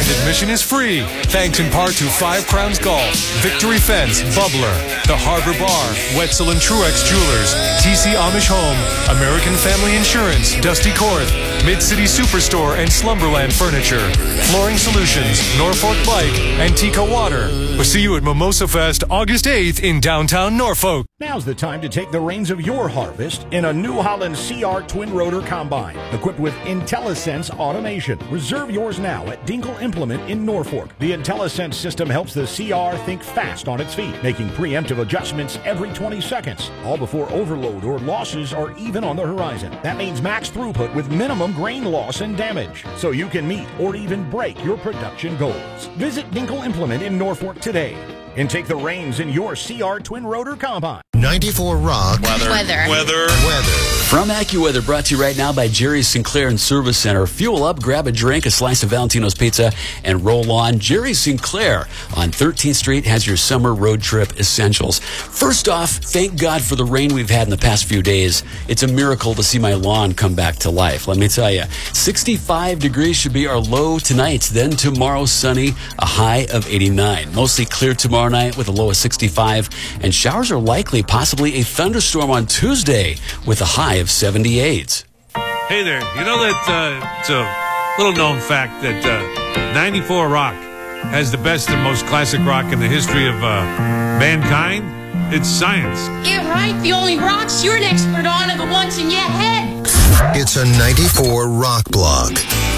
And admission is free, thanks in part to Five Crowns Golf, Victory Fence, Bubbler, the Harbor Bar, Wetzel and Truex Jewelers, TC Amish Home, American Family Insurance, Dusty Korth, Mid-City Superstore and Slumberland Furniture, Flooring Solutions, Norfolk Bike, and Tika Water. We'll see you at Mimosa Fest August 8th in downtown Norfolk. Now's the time to take the reins of your harvest in a New Holland CR Twin Rotor Combine, equipped with IntelliSense automation. Reserve yours now at Dinkle Implement in Norfolk. The IntelliSense system helps the CR think fast on its feet, making preemptive adjustments every 20 seconds, all before overload or losses are even on the horizon. That means max throughput with minimum grain loss and damage, so you can meet or even break your production goals. Visit Dinkle Implement in Norfolk today and take the reins in your CR Twin Rotor Combine. 94 Rock. Weather. From AccuWeather, brought to you right now by Jerry Sinclair and Service Center. Fuel up, grab a drink, a slice of Valentino's Pizza, and roll on. Jerry Sinclair on 13th Street has your summer road trip essentials. First off, thank God for the rain we've had in the past few days. It's a miracle to see my lawn come back to life. Let me tell you, 65 degrees should be our low tonight. Then tomorrow, sunny, a high of 89. Mostly clear tomorrow night with a low of 65. And showers are likely, possibly a thunderstorm on Tuesday with a high of 78. Hey there, you know that it's a little known fact that 94 Rock has the best and most classic rock in the history of mankind? It's science. Yeah, right. The only rocks you're an expert on are the ones in your head. It's a 94 Rock Block.